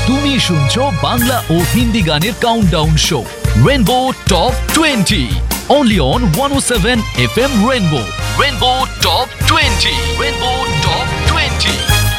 তুমি শুনছো বাংলা ও হিন্দি গানের countdown show rainbow top 20 only on 107 FM Rainbow. Rainbow Top 20. Rainbow Top 20.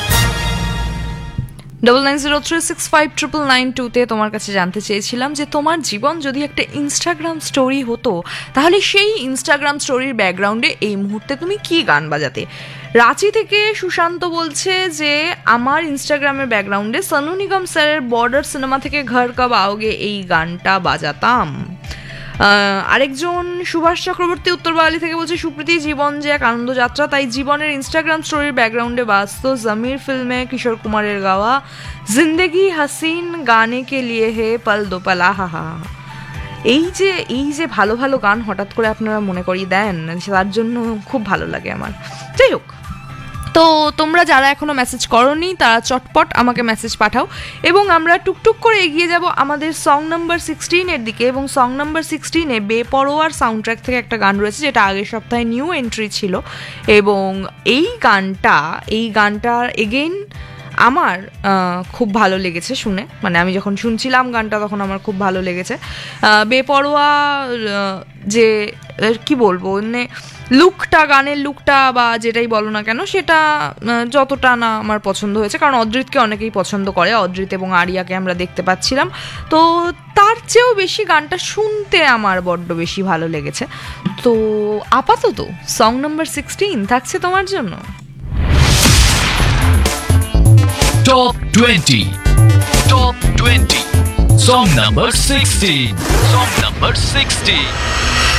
9903659992 তোমার কাছে জানতে চেয়েছিলাম যে তোমার জীবন যদি একটা ইনস্টাগ্রাম স্টোরি হতো তাহলে সেই ইনস্টাগ্রাম স্টোরির ব্যাকগ্রাউন্ডে এই মুহূর্তে তুমি কি গান বাজাতে। রাঁচি থেকে সুশান্ত বলছে যে আমার ইনস্টাগ্রামের ব্যাকগ্রাউন্ডে সনু নিগম স্যারের বর্ডার সিনেমা থেকে ঘর কব आओगे এই গানটা বাজাতাম। আরেকজন সুভাষ চক্রবর্তী উত্তর বাঙালি থেকে বলছে সুপ্রীতি জীবন যে এক আনন্দযাত্রা, তাই জীবনের ইনস্টাগ্রাম স্টোরির ব্যাকগ্রাউন্ডে বাজত জমির ফিল্মে কিশোর কুমারের গাওয়া জিন্দেগি হাসিন গানে কে লিয়ে হে পল দো পল আহা। এই যে ভালো ভালো গান হঠাৎ করে আপনারা মনে করিয়ে দেন, তার জন্য খুব ভালো লাগে আমার। যাই হোক, তো তোমরা যারা এখনও মেসেজ করোনি তারা চটপট আমাকে মেসেজ পাঠাও এবং আমরা টুকটুক করে এগিয়ে যাব আমাদের সং নাম্বার 16 দিকে। এবং সং নাম্বার 16 বেপরোয়ার সাউন্ড ট্র্যাক থেকে একটা গান রয়েছে যেটা আগের সপ্তাহে নিউ এন্ট্রি ছিল এবং এই গানটার এগেইন আমার খুব ভালো লেগেছে শুনে, মানে আমি যখন শুনছিলাম গানটা তখন আমার খুব ভালো লেগেছে। বেপরোয়া যে কি বলবো, মানে লুকটা, গানের লুকটা বা যেটাই বলো না কেন সেটা যতটা না আমার পছন্দ হয়েছে, কারণ অদ্রিতকে অনেকেই পছন্দ করে, অদ্রিত এবং আরিয়াকে আমরা দেখতে পাচ্ছিলাম, তো তার চেয়েও বেশি গানটা শুনতে আমার বড্ড বেশি ভালো লেগেছে। তো আপাতত সং নাম্বার 16 থাকছে তোমার জন্য। Top 20. Top 20. Song number 16. Song number 16.